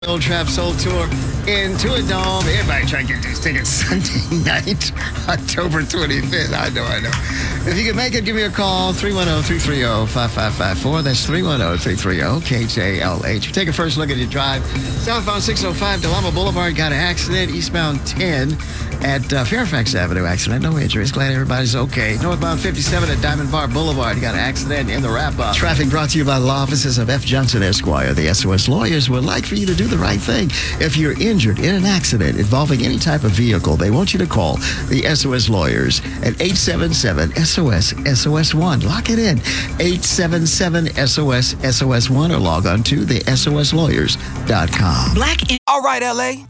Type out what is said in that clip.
Old Trap Soul Tour in Dome. Everybody trying to get these tickets Sunday night, October 25th. I know. If you can make it, give me a call, 310-330-5554. That's 310-330-KJLH. Take a first look at your drive. Southbound 605 Delama Boulevard, got an accident. Eastbound 10 at Fairfax Avenue, accident. No injuries. Glad everybody's okay. Northbound 57 at Diamond Bar Boulevard, got an accident in the wrap-up. Traffic brought to you by the law offices of F. Johnson Esquire. The SOS lawyers would like for you to do the right thing. If you're injured in an accident involving any type of vehicle, they want you to call the SOS lawyers at 877-SOS-SOS1. Lock it in. 877-SOS-SOS1 or log on to thesoslawyers.com. All right, LA,